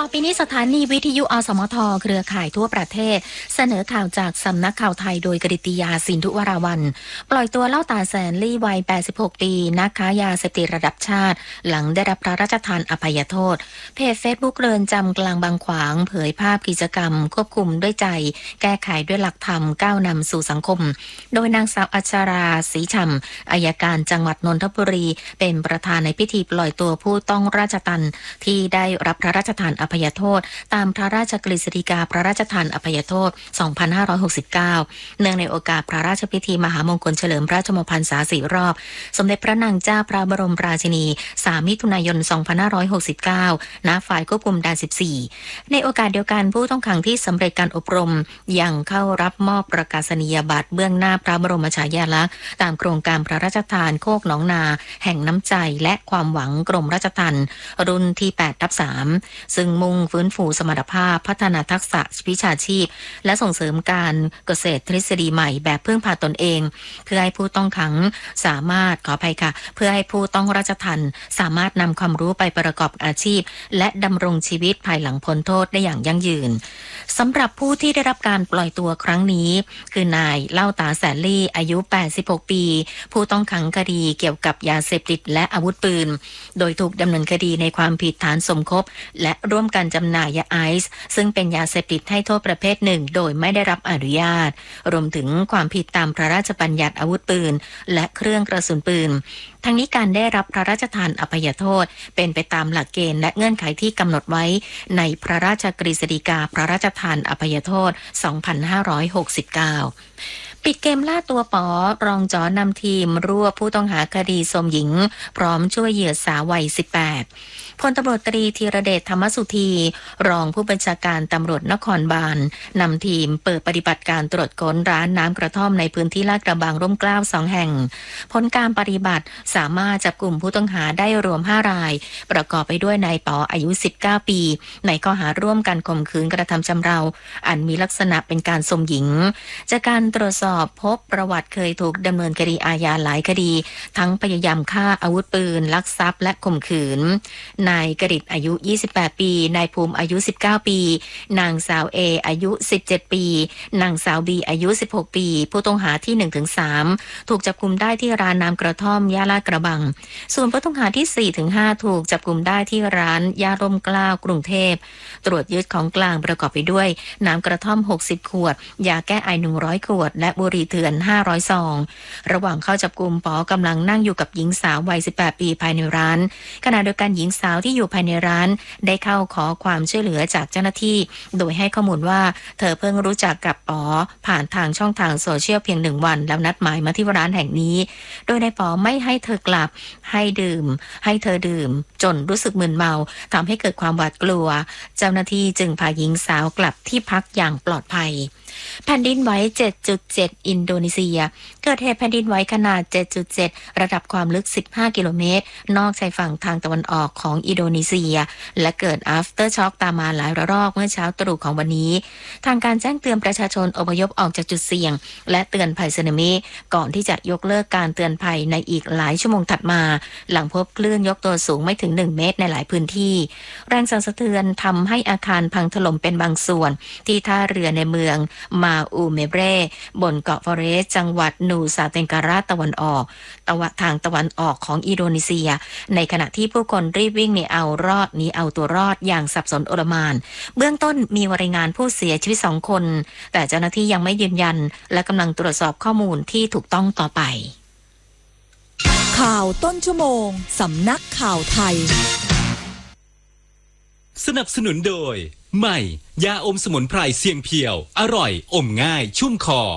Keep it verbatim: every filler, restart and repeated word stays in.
ต่อไปนี้สถานีวิทยุอสมทเครือข่ายทั่วประเทศเสนอข่าวจากสำนักข่าวไทยโดยกฤติยาสินธุวราวัลย์ปล่อยตัวเล่าตาแสนลี่วัยแปดสิบหกปีนักค้ายาเสพติดระดับชาติหลังได้รับพระราชทานอภัยโทษเพจเฟซบุ๊กเรือนจำกลางบางขวางเผยภาพกิจกรรมควบคุมด้วยใจแก้ไขด้วยหลักธรรมก้าวนำสู่สังคมโดยนางสาวอัชราศรีฉ่ำอัยการจังหวัดนนทบุรีเป็นประธานในพิธีปล่อยตัวผู้ต้องราชทัณฑ์ที่ได้รับพระราชทานอภัยโทษตามพระราชกฤษฎีกาพระราชทานอภัยโทษ สองพันห้าร้อยหกสิบเก้า เนื่องในโอกาสพระราชพิธีมหามงคลเฉลิมพระชนมพรรษาสี่รอบสมเด็จพระนางเจ้าพระบรมราชินี สาม มิถุนายน สองพันห้าร้อยหกสิบเก้า ณ ฝ่ายควบคุมด่าน สิบสี่ ในโอกาสเดียวกันผู้ต้องขังที่สำเร็จการอบรมยังเข้ารับมอบประกาศนียบัตรเบื้องหน้าพระบรมฉายาลักษณ์ตามโครงการพระราชทานโคกหนองนาแห่งน้ำใจและความหวังกรมราชทัณฑ์รุ่นที่ แปดทับสาม ซึ่งมุ่งฟื้นฟูสมรรถภาพพัฒนาทักษะวิชาชีพและส่งเสริมการเกษตรทฤษฎีใหม่แบบพึ่งพาตนเองเพื่อให้ผู้ต้องขังสามารถขออภัยค่ะเพื่อให้ผู้ต้องราชทัณฑ์สามารถนำความรู้ไปประกอบอาชีพและดำรงชีวิตภายหลังพ้นโทษได้อย่างยั่งยืนสำหรับผู้ที่ได้รับการปล่อยตัวครั้งนี้คือนายเล่าตาแสนลี่อายุแปดสิบหกปีผู้ต้องขังคดีเกี่ยวกับยาเสพติดและอาวุธปืนโดยถูกดำเนินคดีในความผิดฐานสมคบและร่วมกันจำหน่ายยาไอซ์ซึ่งเป็นยาเสพติดให้โทษประเภทหนึ่งโดยไม่ได้รับอนุญาตรวมถึงความผิดตามพระราชบัญญัติอาวุธปืนและเครื่องกระสุนปืนทั้งนี้การได้รับพระราชทานอภัยโทษเป็นไปตามหลักเกณฑ์และเงื่อนไขที่กำหนดไว้ในพระราชกฤษฎีกาพระราชทานอภัยโทษ สองพันห้าร้อยหกสิบเก้า ปิดเกมล่าตัวป๋อรองจอนำทีมรวบผู้ต้องหาคดีสมหญิงพร้อมช่วยเหยื่อสาววัยสิบแปดพลตำรวจตรีธีรเดชธรรมสุธีรองผู้บัญชาการตำรวจนครบาลนำทีมเปิดปฏิบัติการตรวจค้นร้านน้ำกระท่อมในพื้นที่ลาดกระบังร่มเกล้าสองแห่งผลการปฏิบัติสามารถจับกลุ่มผู้ต้องหาได้รวมห้ารายประกอบไปด้วยนายป๋ออายุสิบเก้าปีในข้อหาร่วมกันข่มขืนกระทำชำเราอันมีลักษณะเป็นการสมหญิงจากการตรวจสอบพบประวัติเคยถูกดำเนินคดีอาญาหลายคดีทั้งพยายามฆ่าอาวุธปืนลักทรัพย์และข่มขืนนายกฤษอายุยี่สิบแปดปีนายภูมิอายุสิบเก้าปีนางสาวเออายุสิบเจ็ดปีนางสาวบีอายุสิบหกปีผู้ต้องหาที่ หนึ่งถึงสาม ถูกจับกุมได้ที่ร้านน้ำกระท่อมย่านลาดกระบังส่วนผู้ต้องหาที่ สี่ถึงห้า ถูกจับกุมได้ที่ร้านย่านร่มเกล้ากรุงเทพตรวจยึดของกลางประกอบไปด้วยน้ำกระท่อมหกสิบขวดยาแก้ไอหนึ่งร้อยขวดและบุหรี่เถื่อนห้าร้อยซองระหว่างเข้าจับกุมป๋อกำลังนั่งอยู่กับหญิงสาววัยสิบแปดปีภายในร้านขณะเดียวกันหญิงสาวที่อยู่ภายในร้านได้เข้าขอความช่วยเหลือจากเจ้าหน้าที่โดยให้ข้อมูลว่าเธอเพิ่งรู้จักกับป๋อผ่านทางช่องทางโซเชียลเพียงหนึ่งวันแล้วนัดหมายมาที่ร้านแห่งนี้โดยนายป๋อไม่ให้เธอกลับให้ดื่มให้เธอดื่มจนรู้สึกมึนเมาทำให้เกิดความหวาดกลัวเจ้าหน้าที่จึงพาหญิงสาวกลับที่พักอย่างปลอดภัยแผ่นดินไหว เจ็ดจุดเจ็ด อินโดนีเซียเกิดเหตุแผ่นดินไหวขนาด เจ็ดจุดเจ็ด ระดับความลึกสิบห้ากิโลเมตรนอกชายฝั่งทางตะวันออกของอินโดนีเซียและเกิด after shock ตามมาหลายระลอกเมื่อเช้าตรู่ของวันนี้ทางการแจ้งเตือนประชาชนอพยพออกจากจุดเสี่ยงและเตือนภัยสึนามิก่อนที่จะยกเลิกการเตือนภัยในอีกหลายชั่วโมงถัดมาหลังพบคลื่นยกตัวสูงไม่ถึงหนึ่งเมตรในหลายพื้นที่แรงสั่นสะเทือนทำให้อาคารพังถล่มเป็นบางส่วนที่ท่าเรือในเมืองมาอูเมเบรบนเกาะฟอเรสจังหวัดนูซาเตนการาตะวันออกตะวันทางตะวันออกของอินโดนีเซียในขณะที่ผู้คนรีบวิ่งหนีเอารอดหนีเอาตัวรอดอย่างสับสนโอลหม่านเบื้องต้นมีรายงานผู้เสียชีวิตสองคนแต่เจ้าหน้าที่ยังไม่ยืนยันและกำลังตรวจสอบข้อมูลที่ถูกต้องต่อไปข่าวต้นชั่วโมงสำนักข่าวไทยสนับสนุนโดยใหม่ยาอมสมุนไพรเสียงเพียวอร่อยอมง่ายชุ่มคอ